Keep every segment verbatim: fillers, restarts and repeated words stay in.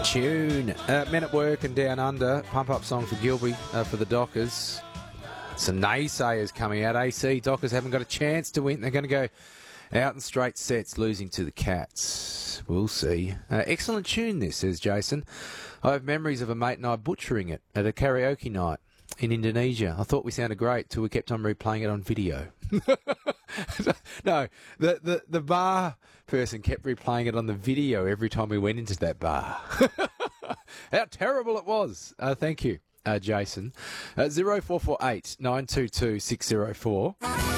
Tune. Uh, Men at Work and Down Under, pump-up song for Gilby, uh, for the Dockers. Some naysayers coming out. A C, Dockers haven't got a chance to win. They're going to go out in straight sets, losing to the Cats. We'll see. Uh, excellent tune, this, says Jason. I have memories of a mate and I butchering it at a karaoke night in Indonesia. I thought we sounded great till we kept on replaying it on video. No, the, the, the bar person kept replaying it on the video every time we went into that bar. How terrible it was. Uh, thank you, uh, Jason. Uh, zero four four eight nine two two six zero four.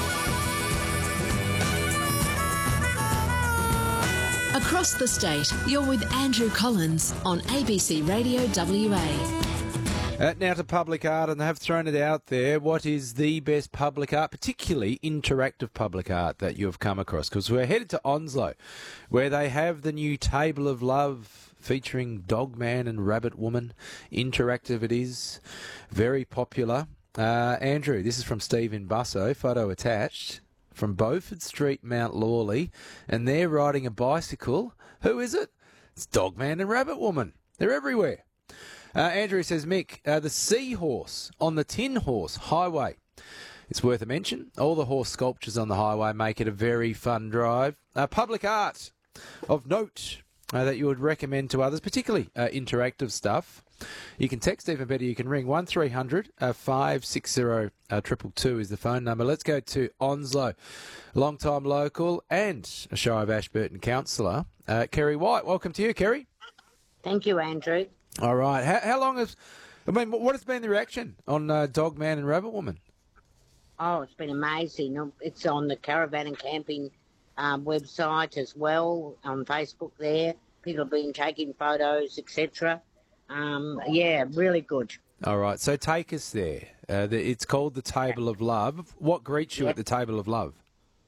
Across the state, you're with Andrew Collins on A B C Radio W A. Uh, now to public art, and they have thrown it out there. What is the best public art, particularly interactive public art, that you have come across? Because we're headed to Onslow, where they have the new Table of Love featuring Dogman and Rabbit Woman. Interactive it is. Very popular. Uh, Andrew, this is from Steve in Busso, photo attached, from Beaufort Street, Mount Lawley, and they're riding a bicycle. Who is it? It's Dogman and Rabbit Woman. They're everywhere. Uh, Andrew says, Mick, uh, the Seahorse on the Tin Horse Highway. It's worth a mention. All the horse sculptures on the highway make it a very fun drive. Uh, public art of note uh, that you would recommend to others, particularly uh, interactive stuff. You can text, even better, you can ring one three hundred five six zero two two two is the phone number. Let's go to Onslow, long-time local and a Shire of Ashburton councillor, uh, Kerry White. Welcome to you, Kerry. Thank you, Andrew. All right. How, how long has, I mean, what has been the reaction on uh, Dogman and Rabbit Woman? Oh, it's been amazing. It's on the Caravan and Camping um, website as well, on Facebook there. People have been taking photos, et cetera. Um, yeah, really good. All right. So take us there. Uh, the, it's called the Table of Love. What greets you Yep. at the Table of Love?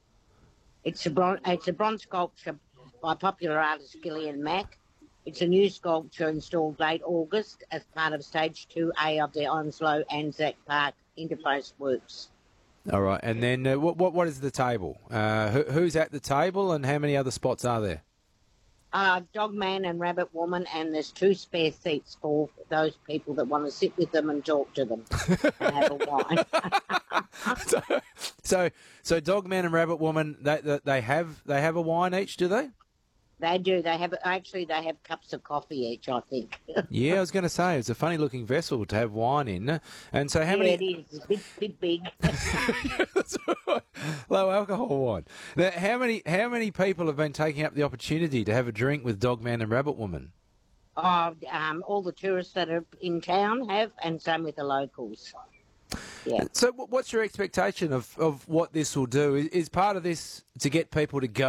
It's a, bron- it's a bronze sculpture by popular artist Gillian Mack. It's a new sculpture installed late August as part of Stage two A of the Onslow Anzac Park interface works. All right. And then uh, what, what what is the table? Uh, who, who's at the table and how many other spots are there? Uh, Dogman and Rabbit Woman, and there's two spare seats for those people that want to sit with them and talk to them and have a wine. so, so, so Dogman and Rabbit Woman, they, they, they have they have a wine each, do they? They do. They have actually. They have cups of coffee each, I think. Yeah, I was going to say it's a funny looking vessel to have wine in. And so, how yeah, many? it is. It's big, big, big. That's right. Low alcohol wine. Now, how many how many people have been taking up the opportunity to have a drink with Dogman and Rabbit Woman? Oh, um, all the tourists that are in town have, and same with the locals. Yeah. So, what's your expectation of, of what this will do? Is, is part of this to get people to go